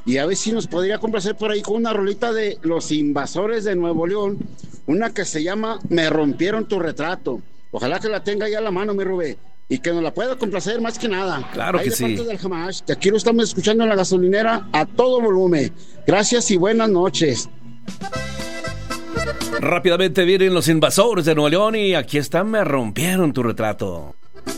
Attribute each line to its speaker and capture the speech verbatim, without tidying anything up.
Speaker 1: y a ver si nos podría complacer por ahí con una rolita de Los Invasores de Nuevo León, una que se llama Me Rompieron Tu Retrato. Ojalá que la tenga ya a la mano, mi Rubén, y que nos la pueda complacer más que nada.
Speaker 2: Claro
Speaker 1: ahí
Speaker 2: que
Speaker 1: de
Speaker 2: sí.
Speaker 1: parte del Jamash, que aquí lo estamos escuchando en la gasolinera a todo volumen. Gracias y buenas noches.
Speaker 2: Rápidamente vienen Los Invasores de Nuevo León y aquí están Me Rompieron Tu Retrato.